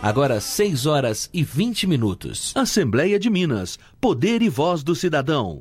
Agora 6h20. Assembleia de Minas. Poder e voz do cidadão.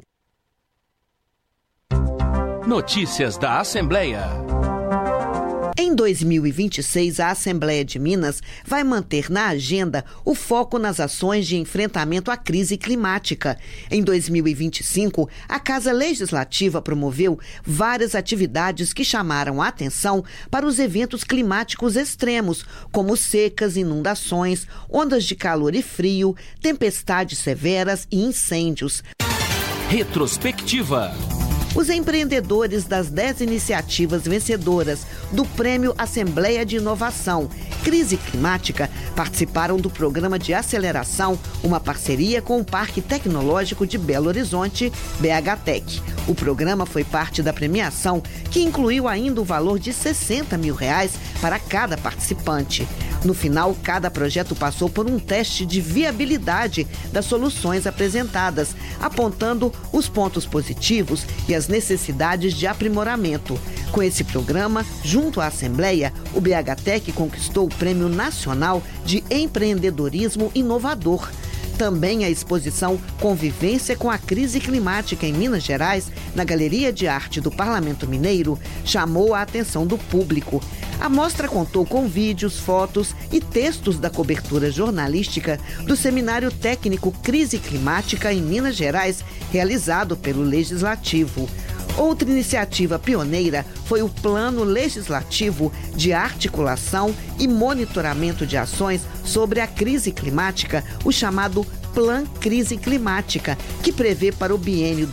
Notícias da Assembleia. Em 2026, a Assembleia de Minas vai manter na agenda o foco nas ações de enfrentamento à crise climática. Em 2025, a Casa Legislativa promoveu várias atividades que chamaram a atenção para os eventos climáticos extremos, como secas, inundações, ondas de calor e frio, tempestades severas e incêndios. Retrospectiva. Os empreendedores das 10 iniciativas vencedoras do Prêmio Assembleia de Inovação Crise Climática participaram do Programa de Aceleração, uma parceria com o Parque Tecnológico de Belo Horizonte, BHTEC. O programa foi parte da premiação, que incluiu ainda o valor de R$60 mil para cada participante. No final, cada projeto passou por um teste de viabilidade das soluções apresentadas, apontando os pontos positivos e as necessidades de aprimoramento. Com esse programa, junto à Assembleia, o BHTEC conquistou o Prêmio Nacional de Empreendedorismo Inovador. Também a exposição Convivência com a Crise Climática em Minas Gerais, na Galeria de Arte do Parlamento Mineiro, chamou a atenção do público. A mostra contou com vídeos, fotos e textos da cobertura jornalística do Seminário Técnico Crise Climática em Minas Gerais, realizado pelo Legislativo. Outra iniciativa pioneira foi o Plano Legislativo de Articulação e Monitoramento de Ações sobre a Crise Climática, o chamado Plan Crise Climática, que prevê para o biênio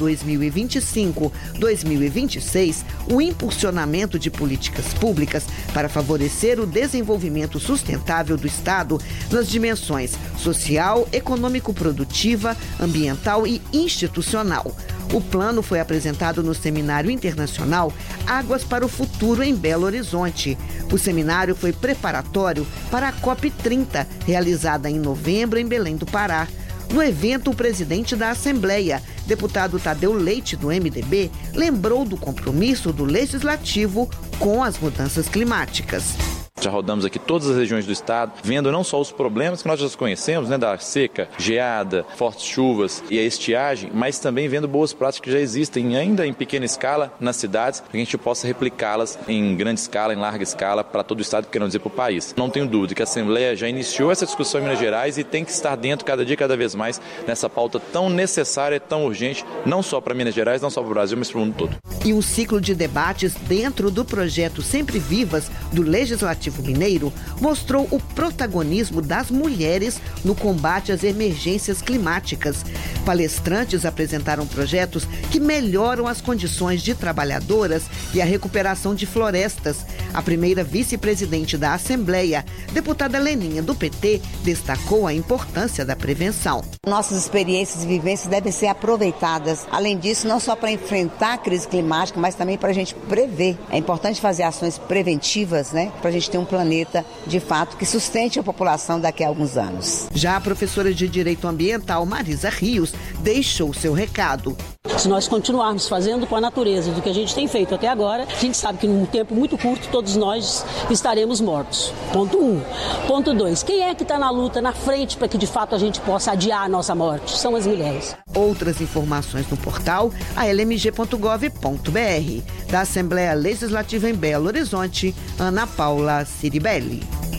2025-2026 o impulsionamento de políticas públicas para favorecer o desenvolvimento sustentável do Estado nas dimensões social, econômico-produtiva, ambiental e institucional. O plano foi apresentado no Seminário Internacional Águas para o Futuro em Belo Horizonte. O seminário foi preparatório para a COP30, realizada em novembro em Belém do Pará. No evento, o presidente da Assembleia, deputado Tadeu Leite, do MDB, lembrou do compromisso do Legislativo com as mudanças climáticas. Já rodamos aqui todas as regiões do estado, vendo não só os problemas que nós já conhecemos, da seca, geada, fortes chuvas e a estiagem, mas também vendo boas práticas que já existem ainda em pequena escala nas cidades, para que a gente possa replicá-las em grande escala, em larga escala, para todo o estado, querendo dizer para o país. Não tenho dúvida que a Assembleia já iniciou essa discussão em Minas Gerais e tem que estar dentro cada dia, cada vez mais, nessa pauta tão necessária e tão urgente, não só para Minas Gerais, não só para o Brasil, mas para o mundo todo. E um ciclo de debates dentro do projeto Sempre Vivas do Legislativo Mineiro mostrou o protagonismo das mulheres no combate às emergências climáticas. Palestrantes apresentaram projetos que melhoram as condições de trabalhadoras e a recuperação de florestas. A primeira vice-presidente da Assembleia, deputada Leninha, do PT, destacou a importância da prevenção. Nossas experiências e vivências devem ser aproveitadas. Além disso, não só para enfrentar a crise climática, mas também para a gente prever. É importante fazer ações preventivas, para a gente ter um planeta, de fato, que sustente a população daqui a alguns anos. Já a professora de Direito Ambiental, Marisa Rios, deixou seu recado. Se nós continuarmos fazendo com a natureza do que a gente tem feito até agora, a gente sabe que num tempo muito curto todos nós estaremos mortos. Ponto 1. Ponto 2. Quem é que está na luta, na frente, para que de fato a gente possa adiar a nossa morte? São as mulheres. Outras informações no portal almg.gov.br. Da Assembleia Legislativa em Belo Horizonte, Ana Paula Ciribelli.